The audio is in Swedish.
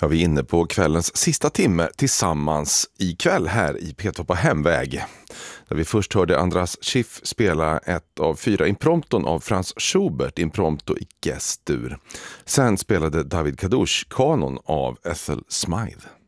Ja, vi är inne på kvällens sista timme tillsammans ikväll här i P2 på hemväg. Där vi först hörde Andras Schiff spela ett av 4 imprompton av Franz Schubert, imprompto i G-dur. Sen spelade David Kadush kanon av Ethel Smythe.